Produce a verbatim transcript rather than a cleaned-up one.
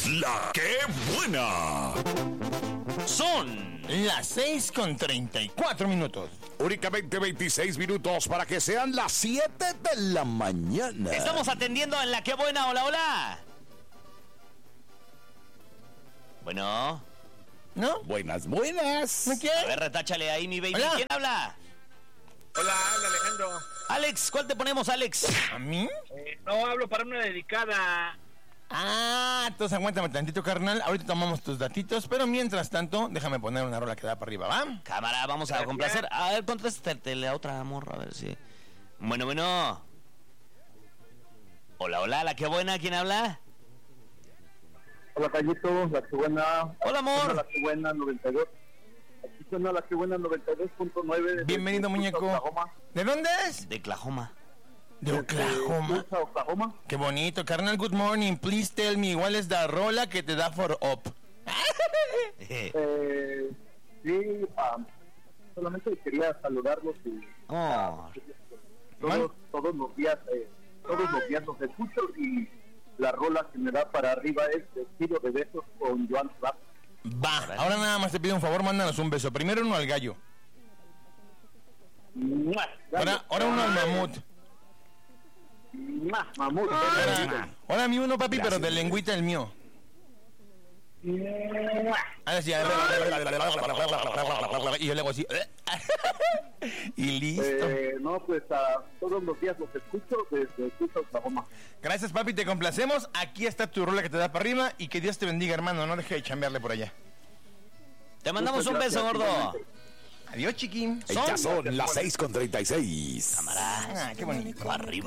La que buena. Son las seis con treinta y cuatro minutos. Únicamente veintiséis minutos para que sean las siete de la mañana. Estamos atendiendo en La que buena. Hola, hola. Bueno. ¿No? Buenas, buenas. ¿Me quieres? A ver, retáchale ahí, mi baby. Hola. ¿Quién habla? Hola, habla Alejandro. Alex, ¿cuál te ponemos, Alex? ¿A mí? Eh, no, hablo para una dedicada. Ah, entonces aguántame tantito, carnal. Ahorita tomamos tus datitos, pero mientras tanto, déjame poner una rola que da para arriba, ¿va? Cámara, vamos a complacer. A ver, contéstate la otra morra, a ver si... Bueno, bueno. Hola, hola, La que buena, ¿quién habla? Hola, Callito, La que buena. Hola, amor. La que buena noventa y dos. Aquí suena La que buena noventa y dos punto nueve. Bienvenido, muñeco. Oklahoma. ¿De dónde es? De Oklahoma. ¿De Oklahoma? Tulsa, Oklahoma. Qué bonito, carnal. Good morning. Please tell me, ¿cuál es la rola que te da for up? eh, sí, um, solamente quería saludarlos y Oh. todos, todos los días, eh, todos los días los escucho y la rola que me da para arriba es Tiro de Besos con Joan Rap. Va, ahora nada más te pido un favor, mándanos un beso. Primero uno al gallo. Ahora, ahora uno al mamut. Mamut. Ahora, ahora a mí uno, papi, pero de lengüita el mío. Ahora sí, y yo le hago así. Y listo. Eh, no, pues a todos los días los escucho desde Tulsa, Oklahoma. Gracias, papi, te complacemos. Aquí está tu rola que te da para arriba. Y que Dios te bendiga, hermano. No deje de chambearle por allá. Te mandamos Muchas un beso, gracias, gordo. igualmente. Adiós, chiquín. Ya son las seis con treinta y seis. Camarada, qué bonito. Arriba.